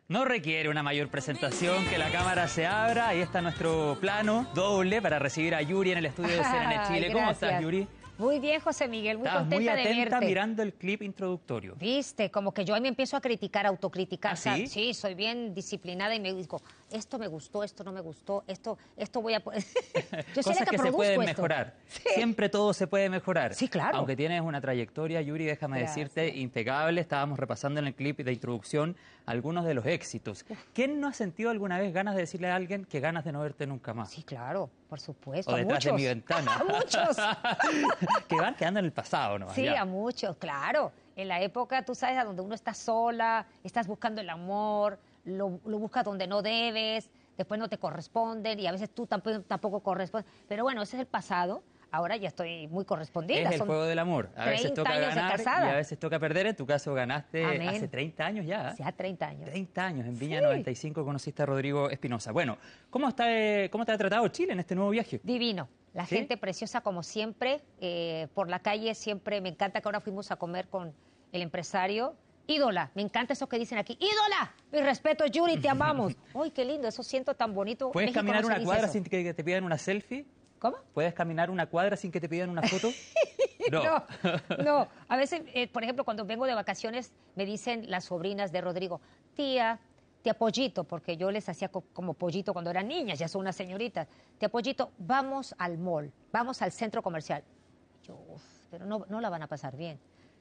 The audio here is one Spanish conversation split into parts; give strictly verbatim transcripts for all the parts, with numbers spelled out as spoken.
No requiere una mayor presentación, que la cámara se abra. Ahí está nuestro plano doble para recibir a Yuri en el estudio de Serenet Chile. ¿Cómo estás, Yuri? Muy bien, José Miguel, muy Estabas contenta muy de atenta verte. mirando el clip introductorio. Viste, como que yo ahí me empiezo a criticar, a autocriticar. ¿Ah, sí? Sí, soy bien disciplinada y me digo, esto me gustó, esto no me gustó, esto, esto voy a... yo soy Cosas la que, que se produzco pueden esto. mejorar. Sí. Siempre todo se puede mejorar. Sí, claro. Aunque tienes una trayectoria, Yuri, déjame Gracias. decirte, impecable. Estábamos repasando en el clip de introducción algunos de los éxitos. ¿Quién no ha sentido alguna vez ganas de decirle a alguien que ganas de no verte nunca más? Sí, claro, por supuesto. O a detrás muchos. de mi ventana. A muchos. Que van quedando en el pasado, ¿no? Sí, Ya. a muchos, claro. En la época, tú sabes, a donde uno está sola, estás buscando el amor, lo, lo buscas donde no debes, después no te corresponden y a veces tú tampoco, tampoco correspondes. Pero bueno, ese es el pasado. Ahora ya estoy muy correspondida. Es el Son juego del amor. A veces treinta toca años de ganar y casada. a veces toca perder. En tu caso ganaste Amén. hace treinta años ya. ¿eh? Sí, hace treinta años. treinta años. En Viña Sí. noventa y cinco conociste a Rodrigo Espinosa. Bueno, ¿cómo, está, eh, ¿cómo te ha tratado Chile en este nuevo viaje? Divino. La ¿Sí? gente preciosa como siempre. Eh, por la calle siempre me encanta que ahora fuimos a comer con el empresario. Ídola, me encanta eso que dicen aquí. ¡Ídola! Mi respeto, Yuri, te amamos. ¡Uy, qué lindo! Eso siento tan bonito. ¿Puedes México caminar no se una dice cuadra eso. sin que te pidan una selfie? ¿Cómo? ¿Puedes caminar una cuadra sin que te pidan una foto? No. No, no. A veces, eh, por ejemplo, cuando vengo de vacaciones, me dicen las sobrinas de Rodrigo, tía, tía Pollito, porque yo les hacía co- como Pollito cuando eran niñas, ya son unas señoritas. Tía Pollito, vamos al mall, vamos al centro comercial. Yo, uf, pero no, no la van a pasar bien.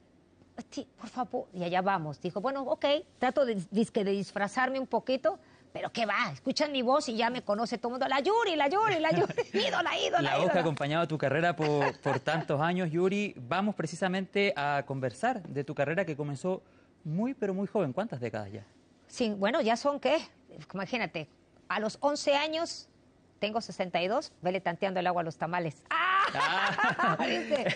Sí, por favor, y allá vamos. Dijo, bueno, ok, trato de, dizque de disfrazarme un poquito, pero ¿qué va? Escuchan mi voz y ya me conoce todo el mundo. La Yuri, la Yuri, la Yuri, ídola, ídola, La voz que ha ídola. acompañado tu carrera por, por tantos años, Yuri. Vamos precisamente a conversar de tu carrera que comenzó muy, pero muy joven. ¿Cuántas décadas ya? Sí, bueno, ya son, ¿qué? Imagínate, a los once años, tengo sesenta y dos, vele tanteando el agua a los tamales. ¡Ah! Ah. ¿Viste?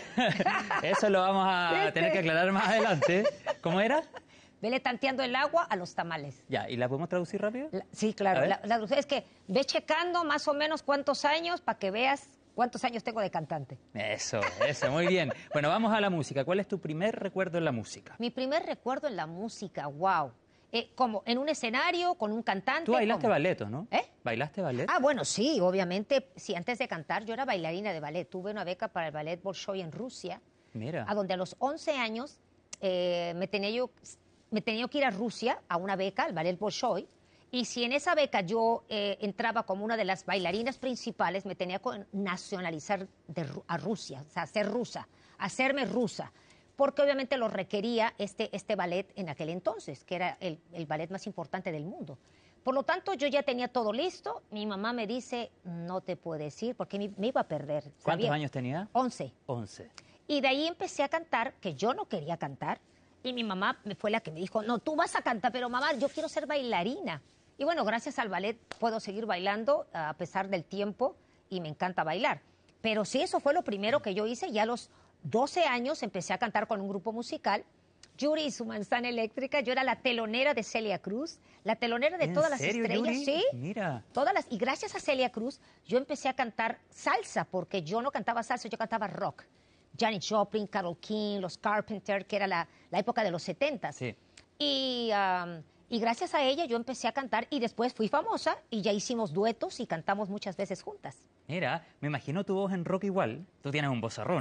Eso lo vamos a ¿Viste? tener que aclarar más adelante. ¿Cómo era? Vele tanteando el agua a los tamales. Ya, ¿y la podemos traducir rápido? La- sí, A claro. ver. La, la es que ve checando más o menos cuántos años para que veas cuántos años tengo de cantante. Eso, eso, muy bien. Bueno, vamos a la música. ¿Cuál es tu primer recuerdo en la música? Mi primer recuerdo en la música, wow. Eh, como en un escenario, con un cantante. Tú bailaste ¿cómo? ballet, ¿o ¿no? ¿Eh? ¿Bailaste ballet? Ah, bueno, sí, obviamente. Sí, antes de cantar, yo era bailarina de ballet. Tuve una beca para el Ballet Bolshoi en Rusia. Mira. A donde a los once años eh, me, tenía yo, me tenía que ir a Rusia a una beca, al Ballet Bolshoi, y si en esa beca yo eh, entraba como una de las bailarinas principales, me tenía que nacionalizar de, Ru- a Rusia, o sea, ser rusa, hacerme rusa, porque obviamente lo requería este, este ballet en aquel entonces, que era el, el ballet más importante del mundo. Por lo tanto, yo ya tenía todo listo, mi mamá me dice, no te puedes ir, porque me, me iba a perder. ¿Cuántos ¿sabía? años tenía? Once. Once. Y de ahí empecé a cantar, que yo no quería cantar. Y mi mamá me fue la que me dijo, no, tú vas a cantar, pero mamá, yo quiero ser bailarina. Y bueno, gracias al ballet puedo seguir bailando a pesar del tiempo y me encanta bailar. Pero sí, eso fue lo primero que yo hice. Ya a los doce años empecé a cantar con un grupo musical. Yuri y su manzana eléctrica. Yo era la telonera de Celia Cruz, la telonera de ¿En todas las serio, estrellas. Yuri? Sí. Mira. Todas las, y gracias a Celia Cruz, yo empecé a cantar salsa, porque yo no cantaba salsa, yo cantaba rock. Janis Joplin, Carole King, los Carpenter, que era la, la época de los setentas. Sí. Y, um, y gracias a ella yo empecé a cantar y después fui famosa y ya hicimos duetos y cantamos muchas veces juntas. Mira, me imagino tu voz en rock igual. Tú tienes un vozarrón.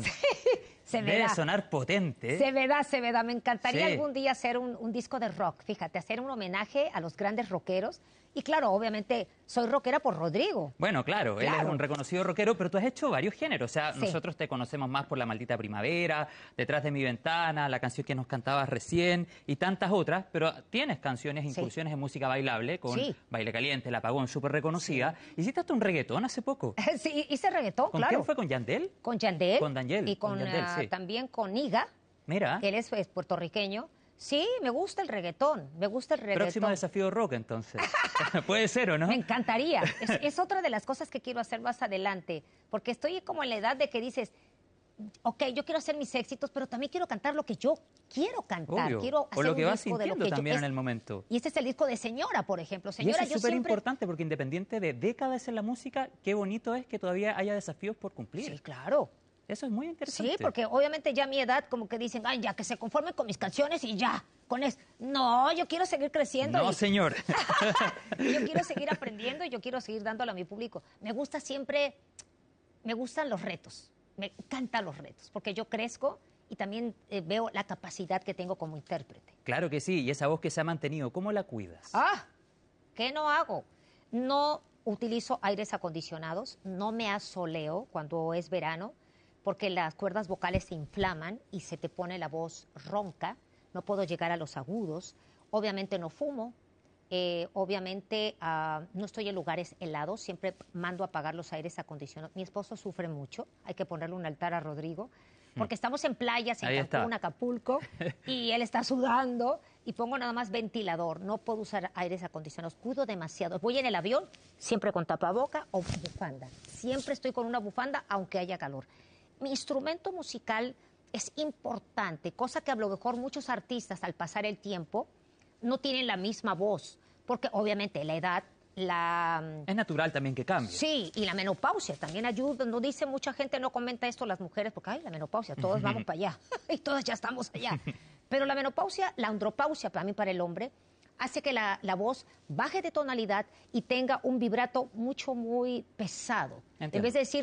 Se me Debe da. sonar potente. Se me da, se me da. Me encantaría Sí. algún día hacer un, un disco de rock, fíjate, hacer un homenaje a los grandes rockeros. Y claro, obviamente soy rockera por Rodrigo. Bueno, claro, él es Claro. un reconocido rockero, pero tú has hecho varios géneros. O sea, Sí. nosotros te conocemos más por La Maldita Primavera, Detrás de mi ventana, la canción que nos cantabas recién y tantas otras, pero tienes canciones, incursiones en música bailable, con Sí. Baile Caliente, El Apagón, súper reconocida. Hiciste hasta un reggaetón hace poco. Sí, hice reggaetón, ¿Con claro. quién fue? ¿Con Yandel? Con Yandel. Con Daniel, Y con, con Yandel, ah, sí. también con Niga, Mira, que él es, es puertorriqueño. Sí, me gusta el reggaetón, me gusta el reggaetón. próximo desafío rock entonces. Puede ser, ¿o no? Me encantaría. Es, es otra de las cosas que quiero hacer más adelante, porque estoy como en la edad de que dices, ok, yo quiero hacer mis éxitos, pero también quiero cantar lo que yo quiero cantar. Obvio. Quiero O hacer lo un que vas disco de lo sintiendo que yo- también es- en el momento. Y este es el disco de Señora, por ejemplo. Y Señora, eso es yo súper siempre... importante porque independiente de décadas en la música, qué bonito es que todavía haya desafíos por cumplir. Sí, claro. Eso es muy interesante. Sí, porque obviamente ya a mi edad como que dicen, ay, ya que se conformen con mis canciones y ya, con eso. No, yo quiero seguir creciendo. No, y... señor. Yo quiero seguir aprendiendo y yo quiero seguir dándolo a mi público. Me gusta siempre, me gustan los retos, me encantan los retos, porque yo crezco y también eh, veo la capacidad que tengo como intérprete. Claro que sí, y esa voz que se ha mantenido, ¿cómo la cuidas? Ah, ¿qué no hago? No utilizo aires acondicionados, no me asoleo cuando es verano, porque las cuerdas vocales se inflaman y se te pone la voz ronca, no puedo llegar a los agudos, obviamente no fumo, eh, obviamente uh, no estoy en lugares helados, siempre mando a apagar los aires acondicionados. Mi esposo sufre mucho, hay que ponerle un altar a Rodrigo, porque estamos en playas, en Ahí Cancún, está. Acapulco, y él está sudando, y pongo nada más ventilador, no puedo usar aires acondicionados, cuido demasiado. Voy en el avión, siempre con tapaboca o bufanda, siempre estoy con una bufanda, aunque haya calor. Mi instrumento musical es importante, cosa que a lo mejor muchos artistas al pasar el tiempo no tienen la misma voz, porque obviamente la edad, la... Es natural también que cambie. Sí, y la menopausia también ayuda, no dice mucha gente, no comenta esto las mujeres, porque ay, la menopausia, todos vamos para allá, y todos ya estamos allá. Pero la menopausia, la andropausia para mí, para el hombre, hace que la, la voz baje de tonalidad y tenga un vibrato mucho, muy pesado. Entiendo. En vez de decir